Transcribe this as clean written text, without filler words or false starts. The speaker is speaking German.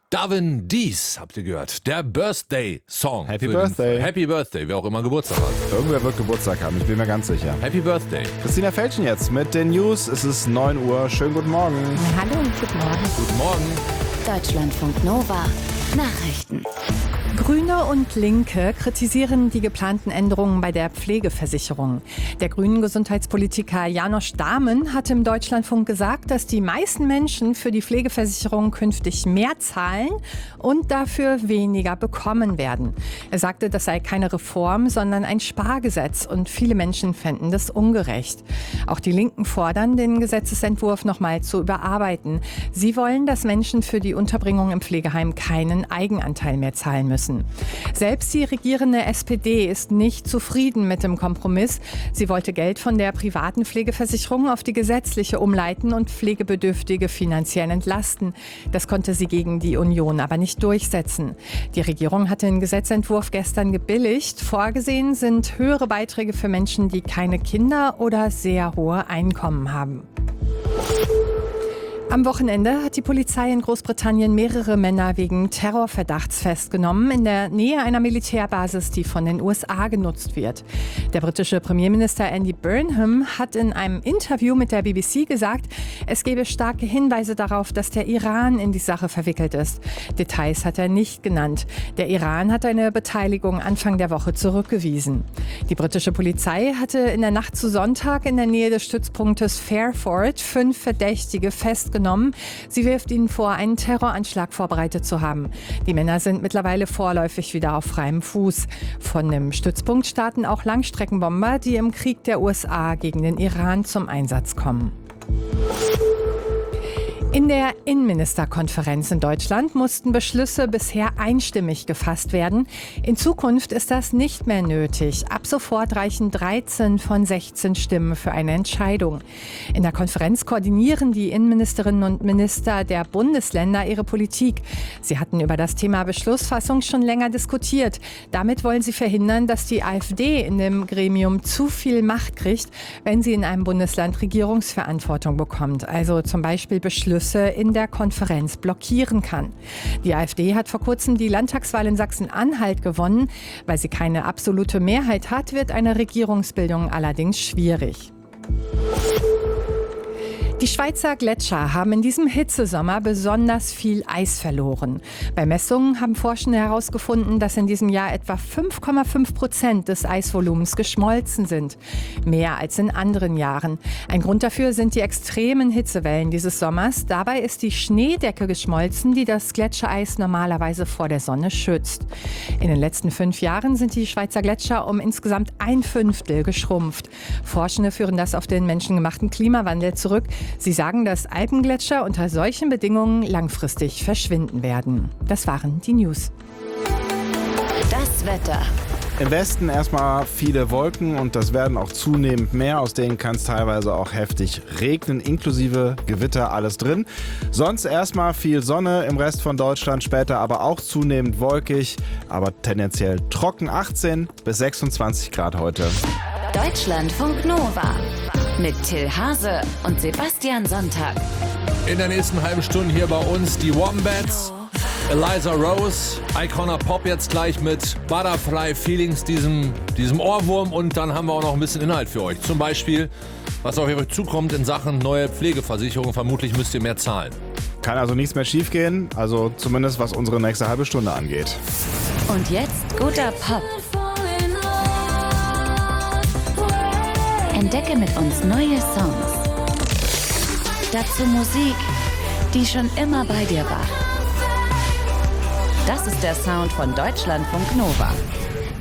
Darwin Dees, habt ihr gehört. Der Birthday-Song. Happy Birthday. Happy Birthday, wer auch immer Geburtstag hat. Irgendwer wird Geburtstag haben, ich bin mir ganz sicher. Happy Birthday. Christina Felschen jetzt mit den News. Es ist 9 Uhr. Schönen guten Morgen. Hallo und guten Morgen. Guten Morgen. Deutschlandfunk Nova. Nachrichten. Grüne und Linke kritisieren die geplanten Änderungen bei der Pflegeversicherung. Der grünen Gesundheitspolitiker János Dámen hat im Deutschlandfunk gesagt, dass die meisten Menschen für die Pflegeversicherung künftig mehr zahlen und dafür weniger bekommen werden. Er sagte, das sei keine Reform, sondern ein Spargesetz und viele Menschen fänden das ungerecht. Auch die Linken fordern, den Gesetzesentwurf nochmal zu überarbeiten. Sie wollen, dass Menschen für die Unterbringung im Pflegeheim keinen Eigenanteil mehr zahlen müssen. Selbst die regierende SPD ist nicht zufrieden mit dem Kompromiss. Sie wollte Geld von der privaten Pflegeversicherung auf die gesetzliche umleiten und Pflegebedürftige finanziell entlasten. Das konnte sie gegen die Union aber nicht durchsetzen. Die Regierung hatte den Gesetzentwurf gestern gebilligt. Vorgesehen sind höhere Beiträge für Menschen, die keine Kinder oder sehr hohe Einkommen haben. Am Wochenende hat die Polizei in Großbritannien mehrere Männer wegen Terrorverdachts festgenommen in der Nähe einer Militärbasis, die von den USA genutzt wird. Der britische Premierminister Andy Burnham hat in einem Interview mit der BBC gesagt, es gebe starke Hinweise darauf, dass der Iran in die Sache verwickelt ist. Details hat er nicht genannt. Der Iran hat eine Beteiligung Anfang der Woche zurückgewiesen. Die britische Polizei hatte in der Nacht zu Sonntag in der Nähe des Stützpunktes Fairford 5 Verdächtige festgenommen. Sie wirft ihnen vor, einen Terroranschlag vorbereitet zu haben. Die Männer sind mittlerweile vorläufig wieder auf freiem Fuß. Von dem Stützpunkt starten auch Langstreckenbomber, die im Krieg der USA gegen den Iran zum Einsatz kommen. In der Innenministerkonferenz in Deutschland mussten Beschlüsse bisher einstimmig gefasst werden. In Zukunft ist das nicht mehr nötig. Ab sofort reichen 13 von 16 Stimmen für eine Entscheidung. In der Konferenz koordinieren die Innenministerinnen und Minister der Bundesländer ihre Politik. Sie hatten über das Thema Beschlussfassung schon länger diskutiert. Damit wollen sie verhindern, dass die AfD in dem Gremium zu viel Macht kriegt, wenn sie in einem Bundesland Regierungsverantwortung bekommt. Also zum Beispiel Beschlüsse in der Konferenz blockieren kann. Die AfD hat vor kurzem die Landtagswahl in Sachsen-Anhalt gewonnen. Weil sie keine absolute Mehrheit hat, wird eine Regierungsbildung allerdings schwierig. Die Schweizer Gletscher haben in diesem Hitzesommer besonders viel Eis verloren. Bei Messungen haben Forschende herausgefunden, dass in diesem Jahr etwa 5,5% des Eisvolumens geschmolzen sind. Mehr als in anderen Jahren. Ein Grund dafür sind die extremen Hitzewellen dieses Sommers. Dabei ist die Schneedecke geschmolzen, die das Gletschereis normalerweise vor der Sonne schützt. In den letzten 5 Jahren sind die Schweizer Gletscher um insgesamt 1/5 geschrumpft. Forschende führen das auf den menschengemachten Klimawandel zurück. Sie sagen, dass Alpengletscher unter solchen Bedingungen langfristig verschwinden werden. Das waren die News. Das Wetter. Im Westen erstmal viele Wolken und das werden auch zunehmend mehr. Aus denen kann es teilweise auch heftig regnen, inklusive Gewitter, alles drin. Sonst erstmal viel Sonne, im Rest von Deutschland später aber auch zunehmend wolkig, aber tendenziell trocken. 18 bis 26 Grad heute. Deutschlandfunk Nova. Mit Till Hase und Sebastian Sonntag. In der nächsten halben Stunde hier bei uns die Wombats, Eliza Rose, Icona Pop jetzt gleich mit Butterfly Feelings, diesem Ohrwurm. Und dann haben wir auch noch ein bisschen Inhalt für euch. Zum Beispiel, was auf euch zukommt in Sachen neue Pflegeversicherung. Vermutlich müsst ihr mehr zahlen. Kann also nichts mehr schiefgehen, also zumindest was unsere nächste halbe Stunde angeht. Und jetzt guter Pop. Entdecke mit uns neue Songs. Dazu Musik, die schon immer bei dir war. Das ist der Sound von Deutschlandfunk Nova.